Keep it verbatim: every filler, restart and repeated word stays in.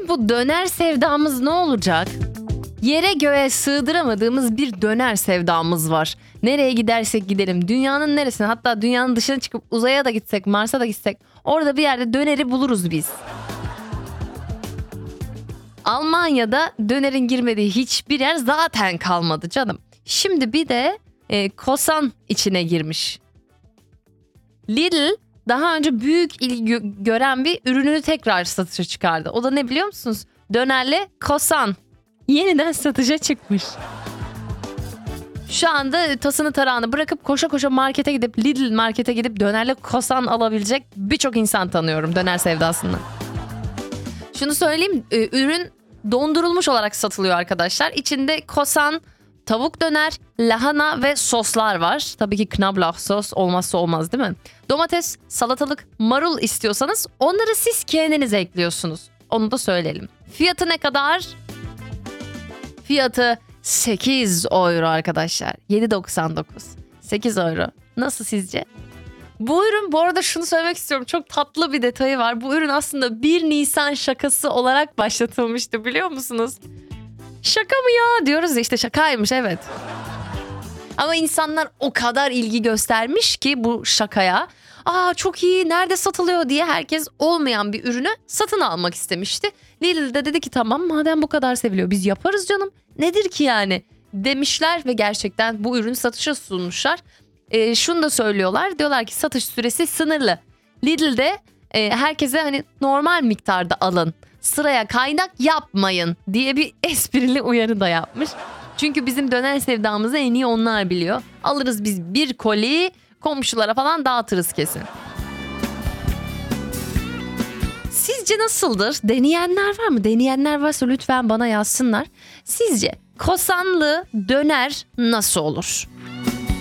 Peki bu döner sevdamız ne olacak? Yere göğe sığdıramadığımız bir döner sevdamız var. Nereye gidersek gidelim, dünyanın neresine, hatta dünyanın dışına çıkıp uzaya da gitsek, Mars'a da gitsek, orada bir yerde döneri buluruz biz. Almanya'da dönerin girmediği hiçbir yer zaten kalmadı canım. Şimdi bir de e, Kosan içine girmiş. Lidl daha önce büyük ilgi gören bir ürününü tekrar satışa çıkardı. O da ne biliyor musunuz? Dönerli Kosan. Yeniden satışa çıkmış. Şu anda tasını tarağını bırakıp koşa koşa markete gidip Lidl markete gidip dönerli Kosan alabilecek birçok insan tanıyorum döner sevdasından. Şunu söyleyeyim, ürün dondurulmuş olarak satılıyor arkadaşlar. İçinde Kosan, tavuk döner, lahana ve soslar var. Tabii ki Knoblauch sos olmazsa olmaz değil mi? Domates, salatalık, marul istiyorsanız onları siz kendiniz ekliyorsunuz. Onu da söyleyelim. Fiyatı ne kadar? Fiyatı sekiz euro arkadaşlar. yedi doksan dokuz. sekiz euro. Nasıl sizce? Bu ürün, bu arada şunu söylemek istiyorum. Çok tatlı bir detayı var. Bu ürün aslında bir Nisan şakası olarak başlatılmıştı, biliyor musunuz? Şaka mı ya diyoruz ya, işte şakaymış, evet. Ama insanlar o kadar ilgi göstermiş ki bu şakaya. Aa çok iyi, nerede satılıyor diye herkes olmayan bir ürünü satın almak istemişti. Lidl de dedi ki tamam, madem bu kadar seviliyor biz yaparız canım. Nedir ki yani demişler ve gerçekten bu ürünü satışa sunmuşlar. E, şunu da söylüyorlar, diyorlar ki satış süresi sınırlı. Lidl'de e, herkese hani normal miktarda alın, sıraya kaynak yapmayın diye bir esprili uyarı da yapmış. Çünkü bizim döner sevdamızı en iyi onlar biliyor. Alırız biz bir koli, komşulara falan dağıtırız kesin. Sizce nasıldır? Deneyenler var mı? Deneyenler varsa lütfen bana yazsınlar. Sizce kosanlı döner nasıl olur?